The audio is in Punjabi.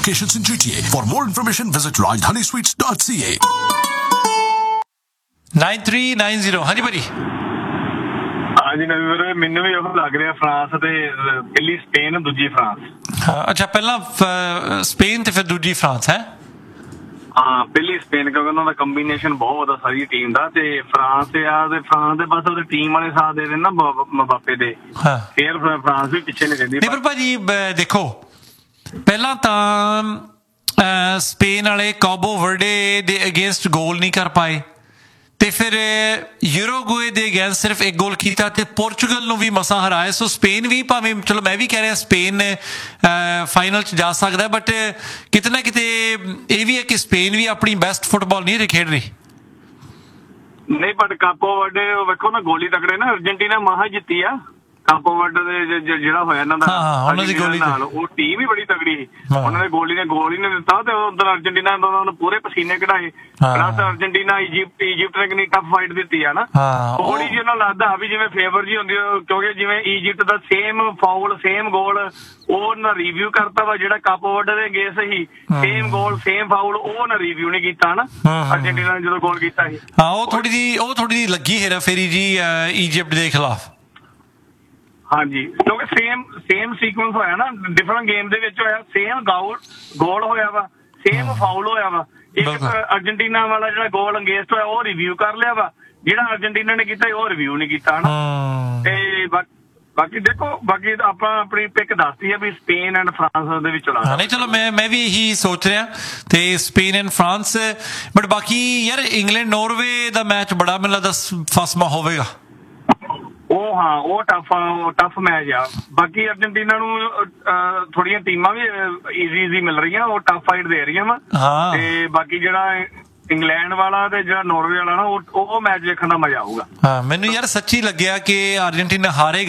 Locations in GTA. For more information, visit RajdhaniSweets.ca. 9390 ਹਾਂਜੀ ਭਾਜੀ। ਹਾਂਜੀ ਨਵੀਰ, ਮੈਨੂੰ ਵੀ ਉਹ ਲੱਗ ਰਿਹਾ ਫਰਾਂਸ ਤੇ ਪਹਿਲੀ ਸਪੇਨ ਦੂਜੀ ਫਰਾਂਸ। ਅੱਛਾ, ਪਹਿਲਾਂ ਸਪੇਨ ਤੇ ਫਿਰ ਦੂਜੀ ਫਰਾਂਸ ਹੈ। ਹਾਂ, ਪਹਿਲੀ ਸਪੇਨ ਕਿਉਂਕਿ ਉਹਨਾਂ ਦਾ ਕੰਬੀਨੇਸ਼ਨ ਬਹੁਤ ਆ ਸਾਰੀ ਟੀਮ ਦਾ, ਤੇ ਫਰਾਂਸ ਆ ਤੇ ਫਰਾਂਸ ਦੇ ਬਸ ਉਹਦੇ ਟੀਮ ਵਾਲੇ ਸਾਥ ਦੇ ਦੇਣ ਨਾ ਮਬਾਪੇ ਦੇ, ਫਿਰ ਫਰਾਂਸ ਵੀ ਪਿੱਛੇ ਨਹੀਂ ਰਹਿੰਦੀ। ਨਹੀਂ ਪਰ ਭਾਜੀ ਦੇਖੋ, ਪਹਿਲਾਂ ਤਾਂ ਸਪੇਨ ਵਾਲੇ ਕਾਬੋ ਵਰਡੇ ਦੇ ਅਗੇਂਸਟ ਗੋਲ ਨਹੀਂ ਕਰ ਪਾਏ, ਤੇ ਫਿਰ ਯੂਰੋਗੁਏ ਦੇ ਅਗੇਂਸਟ ਸਿਰਫ ਇੱਕ ਗੋਲ ਕੀਤਾ, ਤੇ ਪੋਰਚੁਗਲ ਨੂੰ ਵੀ ਮਸਾਂ ਹਰਾਇਆ। ਸੋ ਸਪੇਨ ਵੀ, ਭਾਵੇਂ ਚਲੋ ਮੈਂ ਵੀ ਕਹਿ ਰਿਹਾ ਸਪੇਨ ਫਾਈਨਲ 'ਚ ਜਾ ਸਕਦਾ, ਬਟ ਕਿਤੇ ਨਾ ਕਿਤੇ ਇਹ ਵੀ ਹੈ ਕਿ ਸਪੇਨ ਵੀ ਆਪਣੀ ਬੈਸਟ ਫੁੱਟਬਾਲ ਨਹੀਂ ਖੇਡ ਰਹੀ। ਨਹੀਂ, ਬਟ ਕਾਪੋ ਵਰਡੇ ਵੇਖੋ ਨਾ, ਗੋਲੀ ਤਕੜੇ ਨਾ, ਅਰਜਨਟੀਨਾ ਮਹਾ ਜਿੱਤੀ ਆ ਕਾਪੋ ਵਰਡੇ ਦੇ ਜਿਹੜਾ ਹੋਇਆ ਇਹਨਾਂ ਦਾ ਨਾਲ, ਉਹ ਟੀਮ ਹੀ ਬੜੀ ਤਗੜੀ ਸੀ। ਉਹਨਾਂ ਦੇ ਗੋਲੀ ਨੇ ਗੋਲ ਹੀ ਨਹੀਂ ਦਿੱਤਾ, ਤੇ ਉਧਰ ਅਰਜਨਟੀਨਾ ਨੇ ਪੂਰੇ ਪਸੀਨੇ ਕਢਾਏ। ਪਲੱਸ ਅਰਜਨਟੀਨਾ ਇਜਿਪਟ ਨੇ ਕਿੰਨੀ ਟਫ ਫਾਈਟ ਦਿੱਤੀ ਆ ਨਾ, ਥੋੜੀ ਜਿਹੀ ਉਹਨਾਂ ਲੱਗਦਾ ਵੀ ਜਿਵੇਂ ਫੇਵਰ ਜੀ ਹੁੰਦੀ, ਕਿਉਂਕਿ ਜਿਵੇਂ ਇਜਿਪਟ ਦਾ ਸੇਮ ਫਾਉਲ ਸੇਮ ਗੋਲ ਉਹ ਨਾ ਰਿਵਿਊ ਕਰਤਾ ਵਾ, ਜਿਹੜਾ ਕਾਪੋ ਵਰਡੇ ਦੇ ਅਗੇਂਸਟ ਸੀ ਸੇਮ ਗੋਲ ਸੇਮ ਫਾਉਲ ਉਹ ਨਾ ਰਿਵਿਊ ਨਹੀਂ ਕੀਤਾ ਨਾ ਅਰਜਨਟੀਨਾ ਨੇ ਜਦੋਂ ਗੋਲ ਕੀਤਾ ਸੀ। ਉਹ ਥੋੜੀ ਜਿਹੀ ਲੱਗੀ ਹੇਰਾ ਫੇਰੀ ਜੀ ਇਜਿਪਟ ਦੇ ਖਿਲਾਫ। ਹਾਂਜੀ, ਕਿਉਂਕਿ ਸੇਮ ਸੀਕੁਐਂਸ ਹੋਇਆ ਨਾ, ਡਿਫਰੈਂਟ ਗੇਮ ਦੇ ਵਿੱਚ ਹੋਇਆ, ਸੇਮ ਗੋਲ ਹੋਇਆ ਵਾ, ਸੇਮ ਫਾਉਲ ਹੋਇਆ ਵਾ। ਇੱਕ ਅਰਜਨਟੀਨਾ ਵਾਲਾ ਜਿਹੜਾ ਗੋਲ ਅੰਗੇਸਟ ਹੋਇਆ ਉਹ ਰਿਵਿਊ ਕਰ ਲਿਆ ਵਾ, ਜਿਹੜਾ ਅਰਜਨਟੀਨਾ ਨੇ ਕੀਤਾ ਉਹ ਰਿਵਿਊ ਨਹੀਂ ਕੀਤਾ ਹਨਾ। ਤੇ ਬਾਕੀ ਦੇਖੋ, ਬਾਕੀ ਆਪਾਂ ਆਪਣੀ ਪਿਕ ਦੱਸਦੀ ਆ ਵੀ ਸਪੇਨ ਐਂਡ ਫਰਾਂਸ ਦੇ ਵਿੱਚ ਲਾ। ਨਹੀਂ ਚਲੋ, ਮੈਂ ਵੀ ਇਹੀ ਸੋਚ ਰਿਹਾ, ਤੇ ਸਪੇਨ ਐਂਡ ਫਰਾਂਸ। ਬਟ ਬਾਕੀ ਯਾਰ ਇੰਗਲੈਂਡ ਨਾਰਵੇ ਦਾ ਮੈਚ ਬੜਾ ਮੈਨੂੰ ਲੱਗਦਾ ਫਸਮਾ ਹੋਵੇਗਾ। ਉਹ ਹਾਂ, ਉਹ ਟਫ ਮੈਚ ਆ। ਬਾਕੀ ਅਰਜਨਟੀਨਾ ਨੂੰ ਥੋੜੀਆਂ ਟੀਮਾਂ ਵੀ ਈਜ਼ੀ ਮਿਲ ਰਹੀਆਂ, ਉਹ ਟਫ ਫਾਈਟ ਦੇ ਰਹੀਆਂ ਵਾ। ਤੇ ਬਾਕੀ ਜਿਹੜਾ ਇੰਗਲੈਂਡ ਵਾਲਾ ਤੇ ਜਿਹੜਾ ਨਾਰਵੇ ਵਾਲਾ ਨਾ, ਉਹ ਮੈਚ ਦੇਖਣ ਦਾ ਮਜ਼ਾ ਆਊਗਾ। ਮੈਨੂੰ ਯਾਰ ਸੱਚੀ ਲੱਗਿਆ ਕਿ ਅਰਜਨਟੀਨਾ ਹਾਰੇਗਾ।